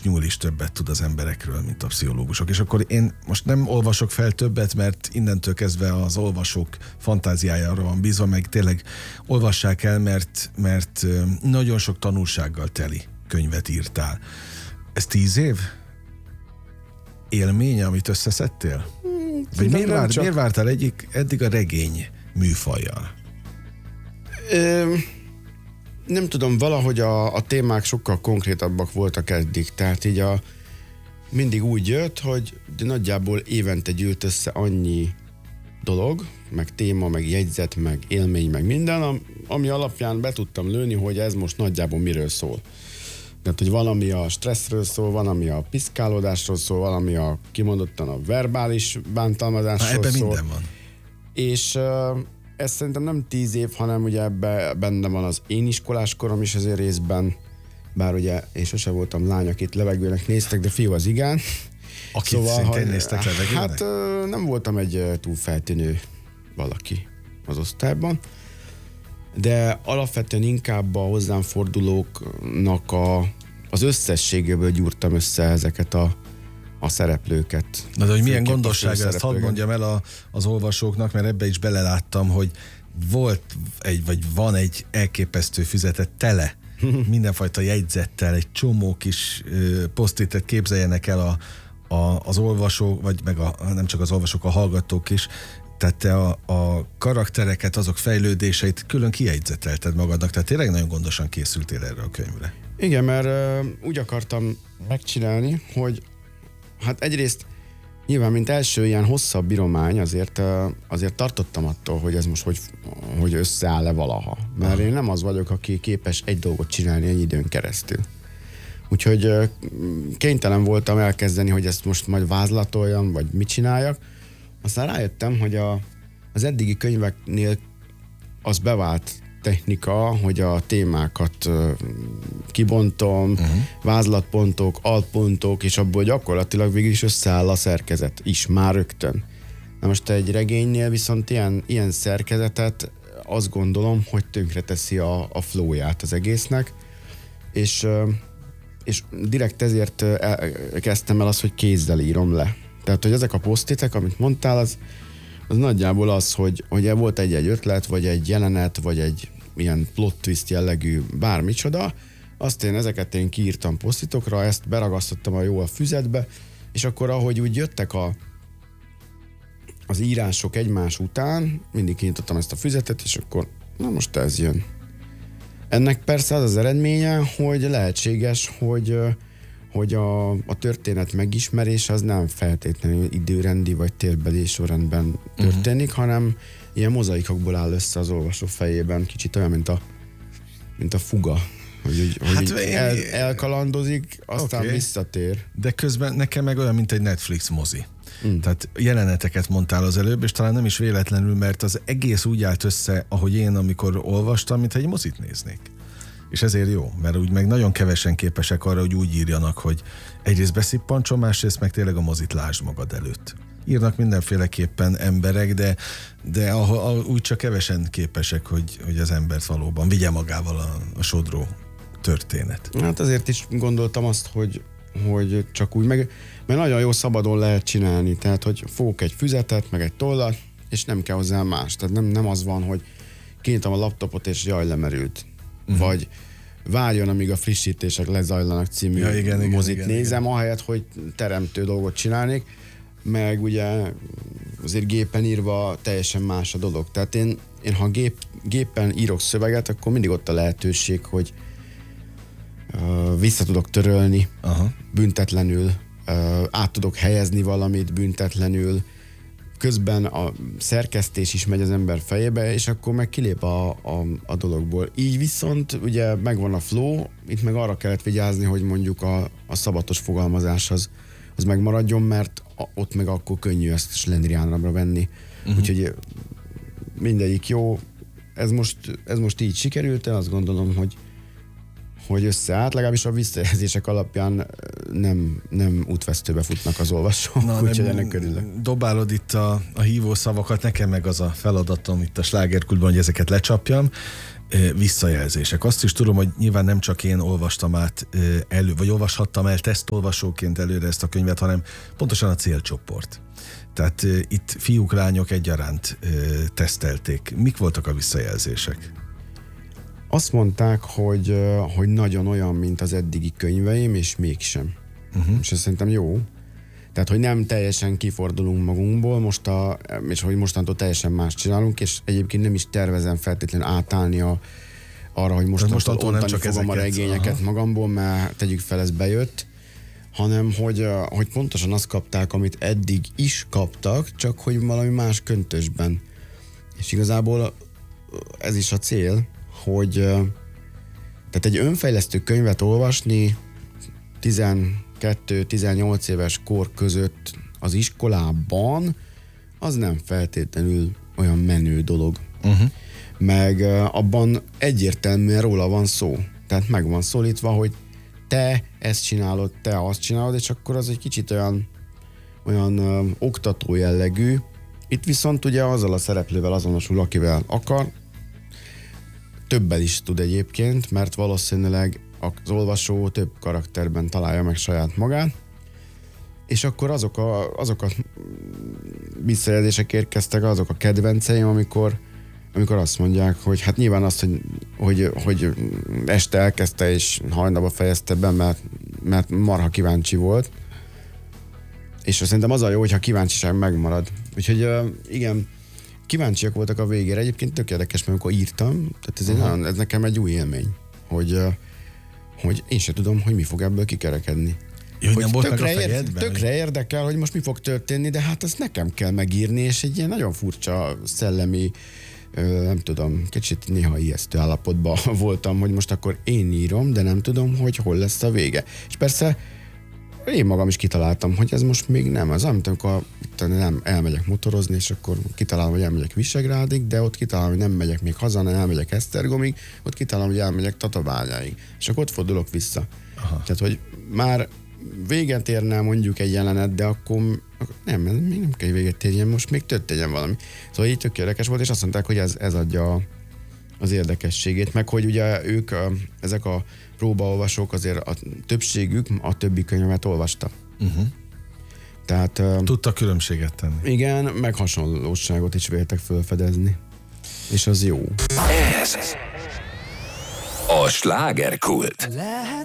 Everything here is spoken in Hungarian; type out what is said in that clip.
orvos nyúl is többet tud az emberekről, mint a pszichológusok. És akkor én most nem olvasok fel többet, mert innentől kezdve az olvasók fantáziájára van bízva, meg tényleg olvassák el, mert nagyon sok tanulsággal teli könyvet írtál. Ez 10 év élmény, amit összeszedtél? Vagy miért vártál eddig a regény műfajjal? Nem tudom, valahogy a témák sokkal konkrétabbak voltak eddig, tehát így mindig úgy jött, hogy nagyjából évente gyűlt össze annyi dolog, meg téma, meg jegyzet, meg élmény, meg minden, ami alapján be tudtam lőni, hogy ez most nagyjából miről szól. Tehát, hogy valami a stresszről szól, valami a piszkálódásról szól, valami kimondottan a verbális bántalmazásról szól. Ebben minden van. És ez szerintem nem 10 év, hanem ugye benne van az én iskolás korom is azért részben, bár ugye én sose voltam lány, akit levegőnek néztek, de fiú az igen. Akit szóval, szintén néztek levegőnek? Hát nem voltam egy túl feltűnő valaki az osztályban, de alapvetően inkább a hozzám fordulóknak az összességéből gyúrtam össze ezeket a szereplőket. Na de hogy milyen gondossága, ezt hadd mondjam el az olvasóknak, mert ebbe is beleláttam, hogy van egy elképesztő füzetet tele mindenfajta jegyzettel, egy csomó kis posztitet képzeljenek el az olvasók, vagy meg nem csak az olvasók, a hallgatók is. Tehát te a karaktereket, azok fejlődéseit külön kijegyzetelted magadnak, tehát tényleg nagyon gondosan készültél erre a könyvre. Igen, mert úgy akartam megcsinálni, hogy hát egyrészt nyilván, mint első ilyen hosszabb íromány, azért tartottam attól, hogy ez most hogy összeáll-e valaha. Mert én nem az vagyok, aki képes egy dolgot csinálni egy időn keresztül. Úgyhogy kénytelen voltam elkezdeni, hogy ezt most majd vázlatoljam, vagy mit csináljak. Aztán rájöttem, hogy az eddigi könyveknél az bevált technika, hogy a témákat kibontom, vázlatpontok, alpontok, és abból gyakorlatilag végül is összeáll a szerkezet is, már rögtön. Na most egy regénynél viszont ilyen szerkezetet azt gondolom, hogy tönkreteszi a flowját az egésznek, és direkt ezért kezdtem el azt, hogy kézzel írom le. Tehát, hogy ezek a posztitek, amit mondtál, az nagyjából az, hogy volt egy ötlet, vagy egy jelenet, vagy egy ilyen plot twist jellegű bármicsoda, azt ezeket kiírtam posztitokra, ezt beragasztottam a füzetbe, és akkor ahogy úgy jöttek az írások egymás után, mindig kinyitottam ezt a füzetet, és akkor na most ez jön. Ennek persze az eredménye, hogy lehetséges, hogy a történet megismerése az nem feltétlenül időrendi vagy térbeli sorrendben történik, hanem ilyen mozaikokból áll össze az olvasó fejében, kicsit olyan, mint a fuga, hogy elkalandozik, aztán visszatér. De közben nekem meg olyan, mint egy Netflix mozi. Tehát jeleneteket mondtál az előbb, és talán nem is véletlenül, mert az egész úgy állt össze, ahogy én, amikor olvastam, mintha egy mozit néznék. És ezért jó, mert úgy meg nagyon kevesen képesek arra, hogy úgy írjanak, hogy egyrészt beszippancson, másrészt meg tényleg a mozit lásd magad előtt. Írnak mindenféleképpen emberek, de úgy csak kevesen képesek, hogy az embert valóban vigye magával a sodró történet. Hát azért is gondoltam azt, hogy csak úgy mert nagyon jó szabadon lehet csinálni, tehát hogy fogok egy füzetet, meg egy tollat, és nem kell hozzá más. Tehát nem az van, hogy kinyitom a laptopot, és jaj, lemerült. Vagy várjon, amíg a frissítések lezajlanak című mozit nézem, ahelyett, hogy teremtő dolgot csinálnék, meg ugye azért gépen írva teljesen más a dolog. Tehát én ha gépen írok szöveget, akkor mindig ott a lehetőség, hogy vissza tudok törölni büntetlenül, át tudok helyezni valamit büntetlenül, közben a szerkesztés is megy az ember fejébe, és akkor meg kilép a dologból. Így viszont ugye megvan a flow, itt meg arra kellett vigyázni, hogy mondjuk a szabatos fogalmazás az megmaradjon, mert ott meg akkor könnyű ezt slendriánra venni. Úgyhogy mindegyik jó. Ez most így sikerült, én azt gondolom, hogy összeállt, legalábbis a visszajelzések alapján nem útvesztőbe futnak az olvasók, úgyhogy ennek örülök. Dobálod itt a hívó szavakat, nekem meg az a feladatom itt a Slágerkultban, hogy ezeket lecsapjam. Visszajelzések. Azt is tudom, hogy nyilván nem csak én olvastam át vagy olvashattam el tesztolvasóként előre ezt a könyvet, hanem pontosan a célcsoport. Tehát itt fiúk, lányok egyaránt tesztelték. Mik voltak a visszajelzések? Azt mondták, hogy nagyon olyan, mint az eddigi könyveim, és mégsem. És ez szerintem jó. Tehát, hogy nem teljesen kifordulunk magunkból, és hogy mostantól teljesen más csinálunk, és egyébként nem is tervezem feltétlenül átállni arra, hogy mostantól ontani fogom a regényeket magamból, mert tegyük fel, ez bejött, hanem hogy pontosan azt kapták, amit eddig is kaptak, csak hogy valami más köntösben. És igazából ez is a cél, hogy tehát egy önfejlesztő könyvet olvasni 12-18 éves kor között az iskolában, az nem feltétlenül olyan menő dolog. Meg abban egyértelműen róla van szó. Tehát meg van szólítva, hogy te ezt csinálod, te azt csinálod, és akkor az egy kicsit olyan oktató jellegű. Itt viszont ugye azzal a szereplővel azonosul, akivel akar. Többel is tud egyébként, mert valószínűleg az olvasó több karakterben találja meg saját magát, és akkor azok a visszajelzések érkeztek, azok a kedvenceim, amikor azt mondják, hogy hát nyilván azt, hogy este elkezdte és hajnalba fejezte be, mert marha kíváncsi volt, és szerintem az a jó, hogyha kíváncsiság megmarad. Úgyhogy igen, kíváncsiak voltak a végére. Egyébként tök érdekes, mert amikor írtam, tehát ez nekem egy új élmény, hogy én sem tudom, hogy mi fog ebből kikerekedni. Hogy nem volt meg a fejedben? Tökre érdekel, hogy most mi fog történni, de hát ezt nekem kell megírni, és egy ilyen nagyon furcsa szellemi, nem tudom, kicsit néha ijesztő állapotban voltam, hogy most akkor én írom, de nem tudom, hogy hol lesz a vége. És persze én magam is kitaláltam, hogy ez most még nem az, amit amikor nem elmegyek motorozni, és akkor kitalálom, hogy elmegyek Visegrádig, de ott kitalálom, hogy nem megyek még haza, hanem elmegyek Esztergomig, ott kitalálom, hogy elmegyek Tatabányáig, és akkor ott fordulok vissza. Aha. Tehát, hogy már véget érne mondjuk egy jelenet, de akkor nem, még nem kell véget érjen, most még történjen valami. Szóval így tök érdekes volt, és azt mondták, hogy ez adja az érdekességét, meg hogy ugye ők, ezek a próbaolvasók, azért a többségük a többi könyvet olvasta. Tehát, tudta különbséget tenni. Igen, meg hasonlóságot is véltek felfedezni. És az jó. Ez a Slágerkult.